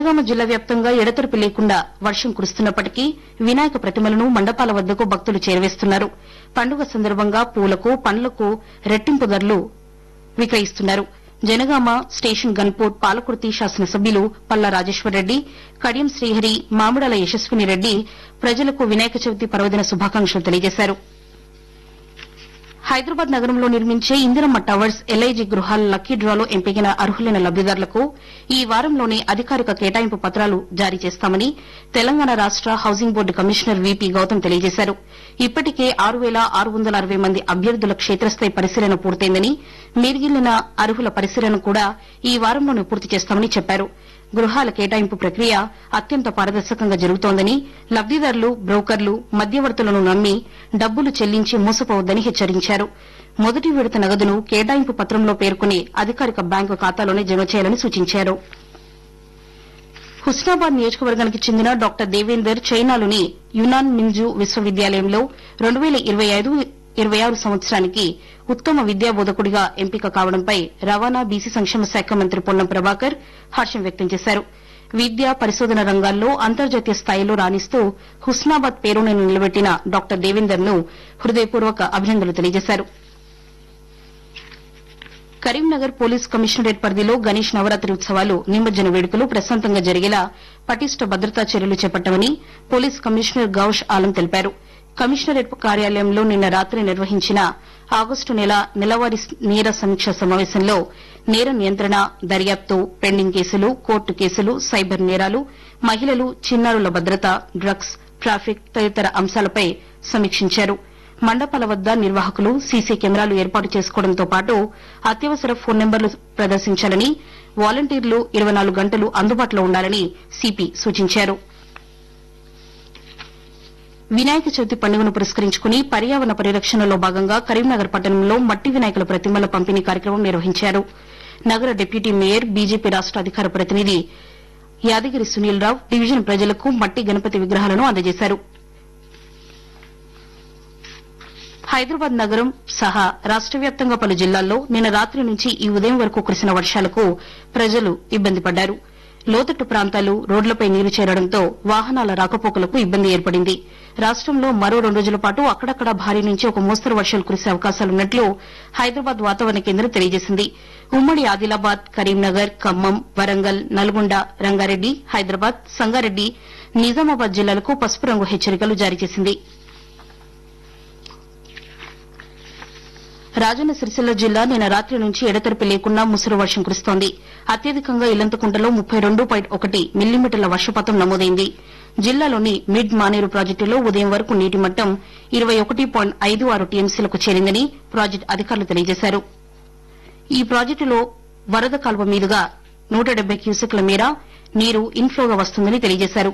జనగామ జిల్లా వ్యాప్తంగా ఎడతెరిపి లేకుండా వర్షం కురుస్తున్నప్పటికీ వినాయక ప్రతిమలను మండపాల వద్దకు భక్తులు చేరవేస్తున్నారు. పండుగ సందర్భంగా పూలకు, పండ్లకు రెట్టింపు ధరలు విక్రయిస్తున్నారు. జనగామ స్టేషన్ గన్పూర్ పాలకుర్తి శాసనసభ్యులు పల్లా రాజేశ్వరరెడ్డి, కడియం శ్రీహరి, మామిడాల యశస్వినిరెడ్డి ప్రజలకు వినాయక చవితి పర్వదిన శుభాకాంక్షలు తెలియజేశారు. హైదరాబాద్ నగరంలో నిర్మించే ఇందిరమ్మ టవర్స్, ఎల్ఐజీ గృహాల లక్కీ డ్రాలో ఎంపికైన అర్హులైన లబ్దిదారులకు ఈ వారంలోనే అధికారిక కేటాయింపు పత్రాలు జారీ చేస్తామని తెలంగాణ రాష్ట housing board commissioner VP Gautam తెలియజేశారు. ఇప్పటికే 6,660 మంది అభ్యర్థుల క్షేత్రస్థాయి పరిశీలన పూర్తయిందని, మిగిలిన అర్హుల పరిశీలన కూడా ఈ వారంలోనే పూర్తి చేస్తామని చెప్పారు. గృహాల కేటాయింపు ప్రక్రియ అత్యంత పారదర్శకంగా జరుగుతోందని, లబ్దిదారులు, బ్రోకర్లు, మధ్యవర్తులను నమ్మి డబ్బులు చెల్లించి మోసపోవద్దని హెచ్చరించారు. మొదటి విడత నగదును కేటాయింపు పత్రంలో పేర్కొనే అధికారిక బ్యాంకు ఖాతాలోనే జమ చేయాలని సూచించారు. హుస్నాబాద్ నియోజకవర్గానికి చెందిన డాక్టర్ దేవేందర్ చైనాలోని యునాన్ మింజు విశ్వవిద్యాలయంలో 2025-26 సంవత్సరానికి ఉత్తమ విద్యాబోధకుడిగా ఎంపిక కావడంపై రవాణా, బీసీ సంక్షేమ శాఖ మంత్రి పొన్నం ప్రభాకర్ హర్షం వ్యక్తం చేశారు. విద్య, పరిశోధన రంగాల్లో అంతర్జాతీయ స్థాయిలో రాణిస్తూ హుస్నాబాద్ పేరును నిలబెట్టిన డాక్టర్ దేవేందర్ ను హృదయపూర్వక అభినందనలు తెలియజేశారు. కరీంనగర్ పోలీస్ కమిషనరేట్ పరిధిలో గణేష్ నవరాత్రి ఉత్సవాలు, నిమజ్జన వేడుకలు ప్రశాంతంగా జరిగేలా పటిష్ట భద్రతా చర్యలు చేపట్టామని పోలీస్ కమిషనర్ గౌష్ ఆలం తెలిపారు. కమిషనరేట్ కార్యాలయంలో నిన్న రాత్రి నిర్వహించిన ఆగస్టు నెలవారీ నేర సమీక్ష సమావేశంలో నేర నియంత్రణ, దర్యాప్తు, పెండింగ్ కేసులు, కోర్టు కేసులు, సైబర్ నేరాలు, మహిళలు, చిన్నారుల భద్రత, డ్రగ్స్, ట్రాఫిక్ తదితర అంశాలపై సమీక్షించారు. మండపాల వద్ద నిర్వాహకులు సీసీ కెమెరాలు ఏర్పాటు చేసుకోవడంతో పాటు అత్యవసర ఫోన్ నెంబర్లు ప్రదర్శించాలని, వాలంటీర్లు 24 గంటలు అందుబాటులో ఉండాలని సీపీ సూచించారు. వినాయక చవితి పండుగను పురస్కరించుకుని పర్యావరణ పరిరక్షణలో భాగంగా కరీంనగర్ పట్టణంలో మట్టి వినాయకుల ప్రతిమల పంపిణీ కార్యక్రమం నిర్వహించారు. నగర డిప్యూటీ మేయర్, బీజేపీ రాష్ట అధికార ప్రతినిధి యాదగిరి సునీల్ రావు డివిజన్ ప్రజలకు మట్టి గణపతి విగ్రహాలను అందజేశారు. హైదరాబాద్ నగరం సహా రాష్ట వ్యాప్తంగా పలు జిల్లాల్లో నిన్న రాత్రి నుంచి ఈ ఉదయం వరకు కురిసిన వర్షాలకు ప్రజలు ఇబ్బంది పడ్డారు. లోతట్టు ప్రాంతాలు, రోడ్లపై నీరు చేరడంతో వాహనాల రాకపోకలకు ఇబ్బంది ఏర్పడింది. రాష్టంలో మరో 2 రోజుల పాటు అక్కడక్కడా భారీ నుంచి ఒక మోస్తరు వర్షాలు కురిసే అవకాశాలున్నట్లు హైదరాబాద్ వాతావరణ కేంద్రం తెలియజేసింది. ఉమ్మడి ఆదిలాబాద్, కరీంనగర్, ఖమ్మం, వరంగల్, నల్గొండ, రంగారెడ్డి, హైదరాబాద్, సంగారెడ్డి, నిజామాబాద్ జిల్లాలకు పసుపు రంగు హెచ్చరికలు జారీ చేసింది. రాజన్న సిరిసిల్ల జిల్లా నిన్న రాత్రి నుంచి ఎడతెరిపి లేకుండా ముసురు వర్షం కురుస్తోంది. అత్యధికంగా ఇల్లంతకుంటలో 32.1 మిల్లీమీటర్ల వర్షపాతం నమోదైంది. జిల్లాలోని మిడ్ మానేరు ప్రాజెక్టులో ఉదయం వరకు నీటి మట్టం 21.56 టీఎంసీలకు చేరిందని ప్రాజెక్టు అధికారులు తెలియజేశారు. ఈ ప్రాజెక్టులో వరద కాల్వ మీదుగా 170 క్యూసెక్ల మేర నీరు ఇన్ఫ్లోగా వస్తుందని తెలియజేశారు.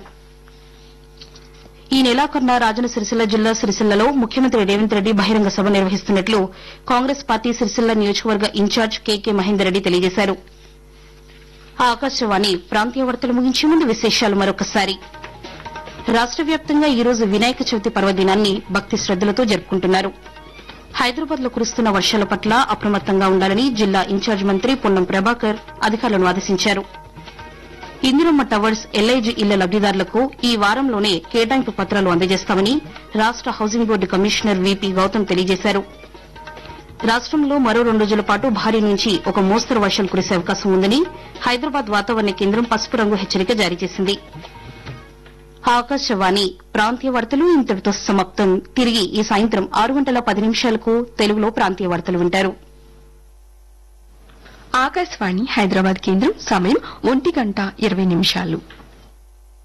ఈ నెలాఖరున రాజన్న సిరిసిల్ల జిల్లా సిరిసిల్లలో ముఖ్యమంత్రి రేవంత్ రెడ్డి బహిరంగ సభ నిర్వహిస్తున్నట్లు కాంగ్రెస్ పార్టీ సిరిసిల్ల నియోజకవర్గ ఇన్ఛార్జ్ కేకే మహేందర్ రెడ్డి తెలియజేశారు. ఆకాశవాణి ప్రాంతీయ వార్తలు ముగించే ముందు విశేషాలు మరొకసారి. రాష్ట వ్యాప్తంగా ఈ రోజు వినాయక చవితి పర్వదినాన్ని భక్తి శ్రద్దలతో జరుపుకుంటున్నారు. హైదరాబాద్ లో కురుస్తున్న వర్షాల పట్ల అప్రమత్తంగా ఉండాలని జిల్లా ఇన్ఛార్జ్ మంత్రి పొన్నం ప్రభాకర్ అధికారులను ఆదేశించారు. ఇందిరమ్మ టవర్స్, ఎల్ఐజీ ఇళ్ల లబ్దిదారులకు ఈ వారంలోనే కేటాయింపు పత్రాలు అందజేస్తామని రాష్ట housing board commissioner VP Gautam తెలియజేశారు. రాష్టంలో మరో 2 రోజుల పాటు భారీ నుంచి ఒక మోస్తరు వర్షాలు కురిసే అవకాశం ఉందని హైదరాబాద్ వాతావరణ కేంద్రం పసుపు రంగు హెచ్చరిక జారీ చేసింది. ఆకాశవాణి ప్రాంతీయ వార్తలు ఇంతటితో సమాప్తం. తిరిగి ఈ సాయంత్రం 6:10 తెలుగులో ప్రాంతీయ వార్తలు వింటారు. ఆకాశవాణి హైదరాబాద్ కేంద్రం సమయం 1:20